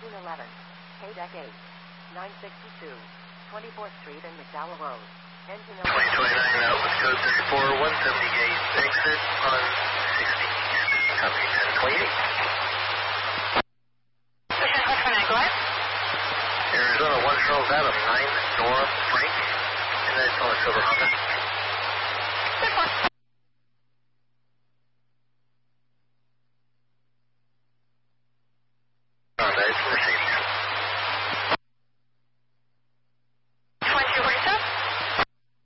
engine 11, KDEC 8, 962, 24th Street and McDowell Road. Engine 11. 2029, Outlet Code 34, 170 gate, exit on 60. Copy, 1028. This is what's for 9, go ahead. Arizona 1 Charles Adam, 9 Nora Frank, and then on a Silver Honda.